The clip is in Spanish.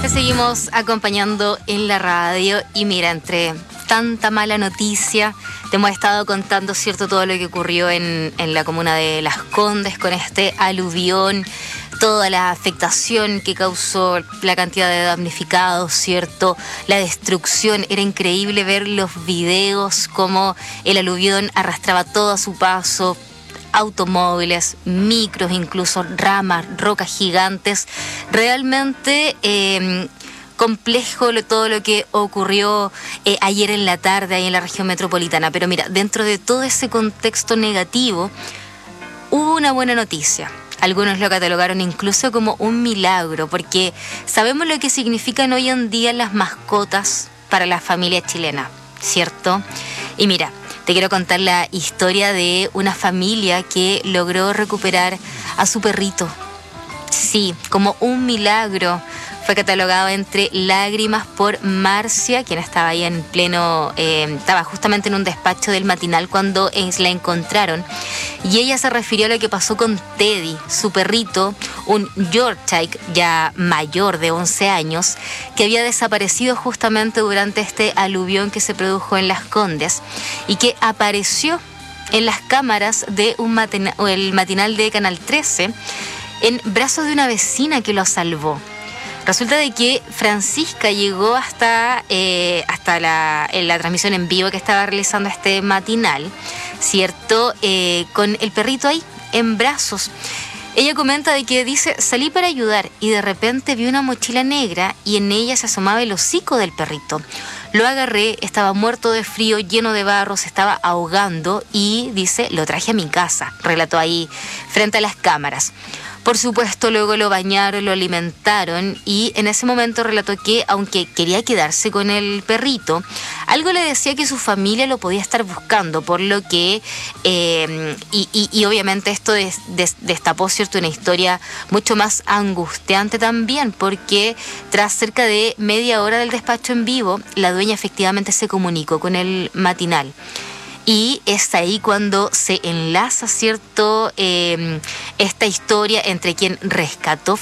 Te seguimos acompañando en la radio y mira, entre tanta mala noticia, te hemos estado contando, ¿cierto?, todo lo que ocurrió en la comuna de Las Condes con este aluvión, toda la afectación que causó, la cantidad de damnificados, ¿cierto?, la destrucción. Era increíble ver los videos, cómo el aluvión arrastraba todo a su paso, automóviles, micros, incluso ramas, rocas gigantes. Realmente complejo todo lo que ocurrió ayer en la tarde ahí en la región metropolitana. Pero mira, dentro de todo ese contexto negativo, hubo una buena noticia. Algunos lo catalogaron incluso como un milagro, porque sabemos lo que significan hoy en día las mascotas para la familia chilena, ¿cierto? Y mira, te quiero contar la historia de una familia que logró recuperar a su perrito. Sí, como un milagro. Fue catalogado entre lágrimas por Marcia, quien estaba ahí en pleno, estaba justamente en un despacho del matinal cuando la encontraron. Y ella se refirió a lo que pasó con Teddy, su perrito, un Yorkshire ya mayor de 11 años, que había desaparecido justamente durante este aluvión que se produjo en Las Condes y que apareció en las cámaras de el matinal de Canal 13 en brazos de una vecina que lo salvó. Resulta de que Francisca llegó hasta la transmisión en vivo que estaba realizando este matinal, ¿cierto? Con el perrito ahí, en brazos. Ella comenta de que dice, salí para ayudar y de repente vi una mochila negra y en ella se asomaba el hocico del perrito. Lo agarré, estaba muerto de frío, lleno de barro, se estaba ahogando y dice, lo traje a mi casa, relató ahí frente a las cámaras. Por supuesto, luego lo bañaron, lo alimentaron y en ese momento relató que, aunque quería quedarse con el perrito, algo le decía que su familia lo podía estar buscando, por lo que, y obviamente esto destapó, ¿cierto?, una historia mucho más angustiante también, porque tras cerca de media hora del despacho en vivo, la dueña efectivamente se comunicó con el matinal. Y es ahí cuando se enlaza, ¿cierto?, esta historia entre quien rescató